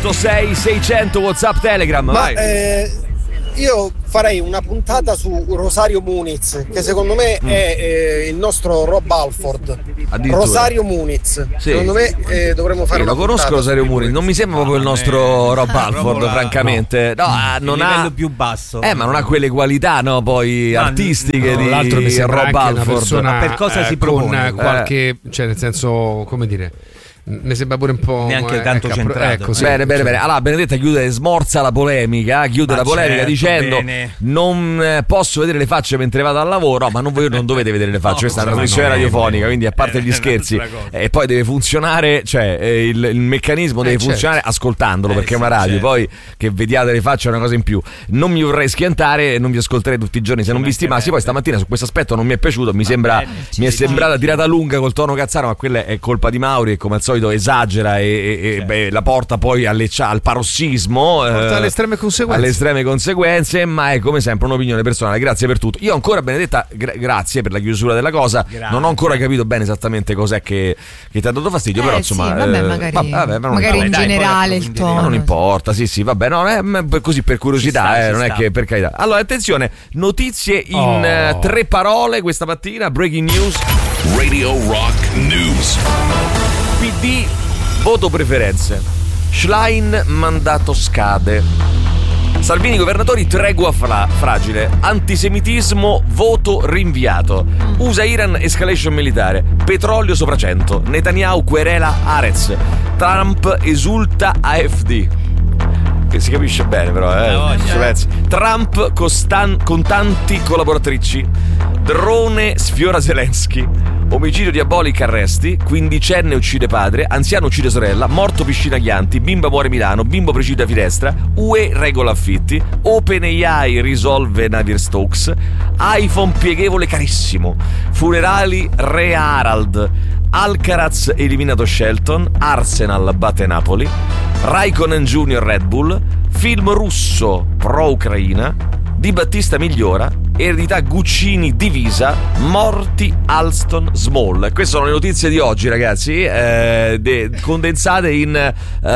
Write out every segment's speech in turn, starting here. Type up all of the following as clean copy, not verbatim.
866 600 WhatsApp, Telegram. Vai. Io farei una puntata su Rosario Muniz, che secondo me è il nostro Rob Halford. Rosario Muniz, sì. Secondo me dovremmo fare una lo conosco puntata. Rosario Muniz, non mi sembra proprio il nostro Rob Halford, francamente. No, non il ha livello più basso. Ma non ha quelle qualità, no, poi artistiche di l'altro mi sembra Rob anche una Halford. persona, ma per cosa si propone? Con qualche, cioè nel senso, come dire, mi sembra pure un po' neanche tanto centrato. Sì, bene. Allora Benedetta smorza la polemica, la polemica dicendo non posso vedere le facce mentre vado al lavoro. Ma voi non dovete vedere le facce, questa è una trasmissione radiofonica, quindi a parte gli scherzi, e poi deve funzionare, cioè il meccanismo deve funzionare ascoltandolo, perché è una radio, poi che vediate le facce è una cosa in più. Non mi vorrei schiantare, non vi ascolterei tutti i giorni se non vi stimassi. Poi stamattina su questo aspetto non mi è piaciuto, mi è sembrata tirata lunga col tono cazzaro, ma quella è colpa di Mauri, e come al solito esagera e la porta poi al parossismo, porta alle estreme conseguenze. Ma è come sempre un'opinione personale. Grazie per tutto. Io ancora, Benedetta, grazie per la chiusura della cosa. Non ho ancora capito bene esattamente cos'è che ti ha dato fastidio, però insomma sì, magari in generale il tono. Ma non importa, sì, vabbè, no, così per curiosità, non è che per carità. Allora, attenzione, notizie in 3 parole questa mattina, breaking news. Radio Rock News. PD, voto preferenze. Schlein, mandato scade. Salvini, governatori, tregua fragile. Antisemitismo, voto rinviato. USA-Iran, escalation militare. Petrolio sopra 100. Netanyahu querela Arez. Trump esulta AfD. Che si capisce bene però, Trump con tanti collaboratrici. Drone sfiora Zelensky. Omicidio diabolico, arresti. 15enne uccide padre. Anziano uccide sorella. Morto piscina Chianti. Bimba muore Milano. Bimbo precipita finestra. UE regola affitti. OpenAI risolve Navier-Stokes. iPhone pieghevole carissimo. Funerali Re Harald. Alcaraz eliminato Shelton. Arsenal batte Napoli. Raikkonen Junior Red Bull. Film russo pro Ucraina. Di Battista migliora. Eredità Guccini divisa. Morti Alston Small. Queste sono le notizie di oggi, ragazzi, condensate in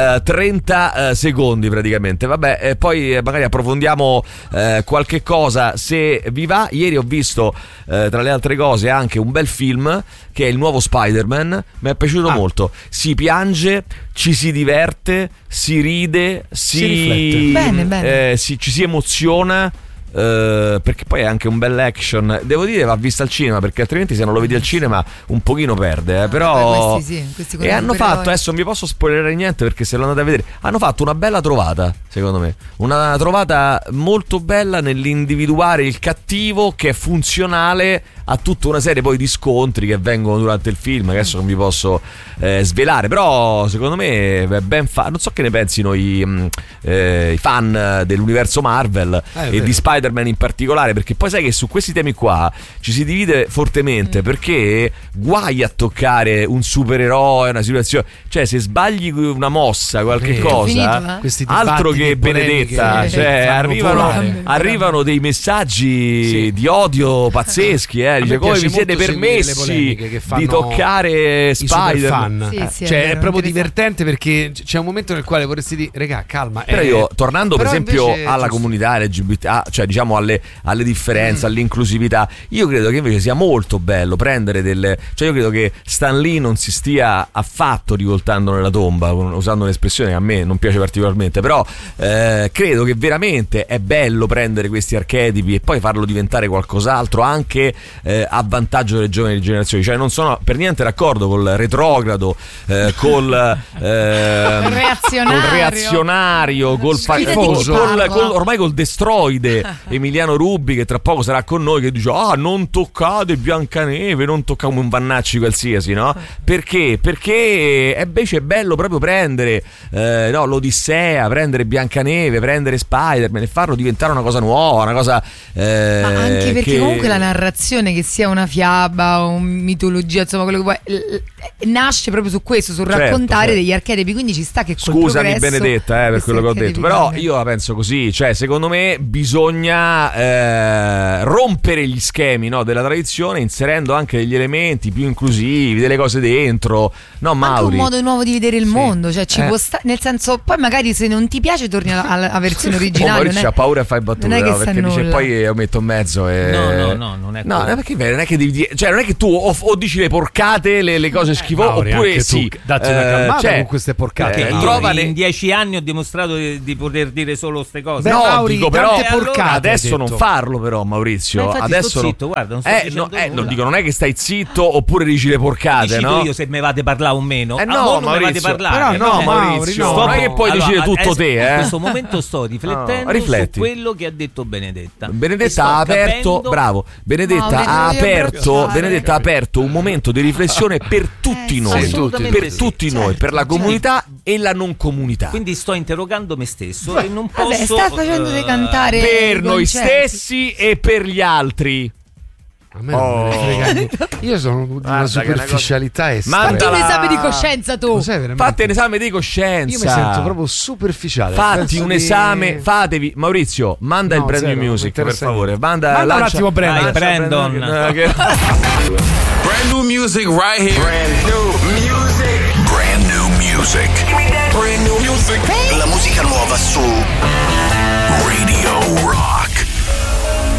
30 secondi praticamente. Vabbè, poi magari approfondiamo qualche cosa se vi va. Ieri ho visto tra le altre cose anche un bel film che è il nuovo Spider-Man. Mi è piaciuto molto. Si piange, ci si diverte, si ride, si riflette. Bene. Ci si emoziona. Perché poi è anche un bel action. Devo dire va vista al cinema, perché altrimenti se non lo vedi al cinema un pochino perde, però questi e hanno fatto, adesso non vi posso spoilerare niente perché se lo andate a vedere, hanno fatto una bella trovata, secondo me, una trovata molto bella nell'individuare il cattivo che è funzionale a tutta una serie poi di scontri che vengono durante il film, che adesso non vi posso svelare, però secondo me è ben fatto. Non so che ne pensino i fan dell'universo Marvel e di Spider-Man in particolare, perché poi sai che su questi temi qua ci si divide fortemente, perché guai a toccare un supereroe, una situazione, cioè se sbagli una mossa, qualche cosa, altro che Benedetta, cioè arrivano dei messaggi di odio pazzeschi, dice come vi siete permessi di toccare Spider-Man, cioè è proprio divertente, perché c'è un momento nel quale vorresti dire regà calma, però io tornando per esempio alla comunità LGBT, cioè diciamo alle differenze, all'inclusività, io credo che invece sia molto bello prendere cioè io credo che Stan Lee non si stia affatto rivoltando nella tomba, usando un'espressione che a me non piace particolarmente, però credo che veramente è bello prendere questi archetipi e poi farlo diventare qualcos'altro, anche a vantaggio delle giovani generazioni. Cioè non sono per niente d'accordo col retrogrado, col reazionario, col ormai col destroide Emiliano Rubi, che tra poco sarà con noi, che dice non toccate Biancaneve, non toccate un Vannacci qualsiasi, no? Perché invece è bello proprio prendere l'Odissea, prendere Biancaneve, prendere Spider-Man e farlo diventare una cosa nuova, una cosa ma anche perché comunque la narrazione, che sia una fiaba o mitologia, insomma quello che vuoi, nasce proprio su questo, sul raccontare degli archetipi, quindi ci sta che col scusami Benedetta per quello che ho detto, però io la penso così, cioè secondo me bisogna bisogna rompere gli schemi, no, della tradizione, inserendo anche degli elementi più inclusivi, delle cose dentro, no, Mauri? Anche un modo nuovo di vedere il mondo, cioè ci può stare, nel senso, poi magari se non ti piace torni alla versione originale. Maurizio ha paura e fa battute, non è che no, perché dice poi io metto in mezzo e... No, non è no, perché non è che devi dire, cioè non è che tu o dici le porcate, le cose schifose, Mauri, oppure sì, datti una calmata cioè, con queste porcate. Io in 10 anni ho dimostrato di poter dire solo ste cose. Beh, no, Mauri, dico però porcate, adesso non farlo però, Maurizio. Adesso sto zitto, guarda, non sto dicendo nulla. non dico, non è che stai zitto oppure dici le porcate, dici no? tu io se me vate parlare o meno. No, non me vate parlare. Però no, Maurizio, non è che puoi decidere tutto te, In questo momento sto riflettendo su quello che ha detto Benedetta. Benedetta ha aperto, bravo. Benedetta ha aperto un momento di riflessione per tutti noi, per tutti noi, per la comunità e la non comunità. Quindi sto interrogando me stesso e non posso. Sta facendo cantare per noi stessi e per gli altri. A me non me ne frega niente. Io sono di una superficialità estrema. Fatti un esame di coscienza tu. Fatti un esame di coscienza. Io mi sento proprio superficiale. Fatti un esame, fatevi. Maurizio, manda il Brand New Music per favore. Manda un attimo Brandon. Brand new music right here. Brand new music. Brand new music. Brand new music. La musica nuova su